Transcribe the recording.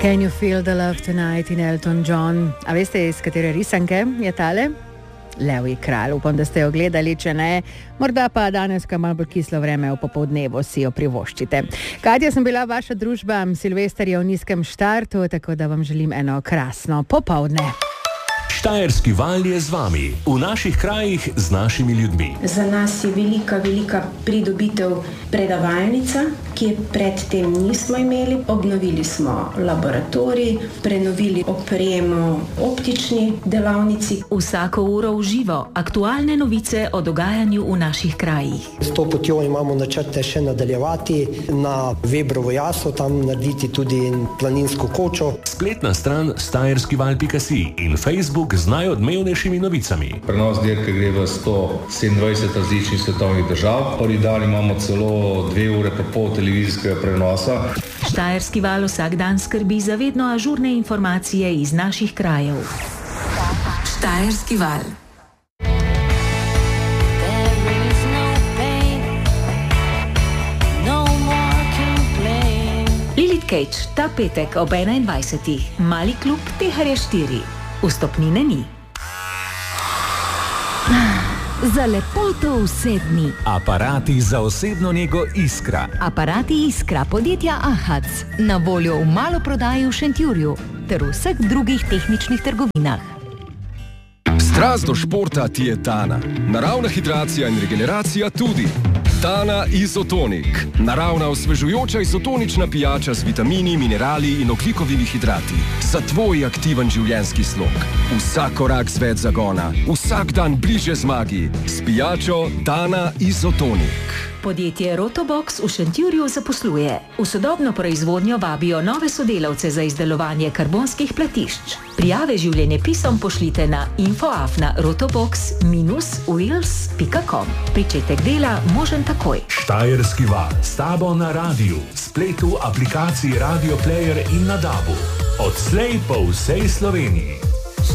Can you feel the love tonight in Elton John? A veste, iz katere risanke je tale? Levji kralj. Upam, da ste jo gledali, če ne. Morda pa danes, ko je malo bolj kislo vreme v popoldnevu, si jo privoščite. Katja, sem bila vaša družba, Silvester je v nizkem štartu, tako da vam želim eno krasno popoldne. Štajerski val je z vami, v naših krajih z našimi ljudmi. Za nas je velika pridobitev predavalnica, ki je predtem nismo imeli. Obnovili smo laboratorij, prenovili opremo optični delavnici. Vsako uro v živo, aktualne novice o dogajanju v naših krajih. S to potjo imamo načrte še nadaljevati, na Vebrovo jaso, tam narediti tudi planinsko kočo. Spletna stran štajerskival.si in Facebook z najodmevnejšimi novicami. Prenos dirke gre v 127 različnih svetovnih držav. Prvi dan imamo celo 2 ure pa pol televizijskega prenosa. Štajerski val vsak dan skrbi za vedno ažurne informacije iz naših krajev. Štajerski val. Lilith Cage, ta petek ob 21. Mali klub Teharje 4. Vstopnine ni. Za lepoto vse dni. Aparati za osebno nego Iskra. Aparati Iskra podjetja Ahac. Na voljo v maloprodaji v Šentjurju ter v vseh drugih tehničnih trgovinah. Strast do športa ti je Tana. Naravna hidracija in regeneracija tudi. Tana Izotonik. Naravna osvežujoča izotonična pijača z vitamini, minerali in ogljikovimi hidrati. Za tvoj aktiven življenjski slog. Vsak korak z več zagona. Vsak dan bliže zmagi. S pijačo Tana Izotonik. Podjetje Rotobox v Šentjurju zaposluje. V sodobno proizvodnjo vabijo nove sodelavce za izdelovanje karbonskih platišč. Prijave življenjepisom pošljite na info@rotobox-wheels.com. Pričetek dela možen takoj. Štajerski val s tabo na radiju, spletu, aplikaciji Radio Player in na DAB-u. Odslej po vsej Sloveniji.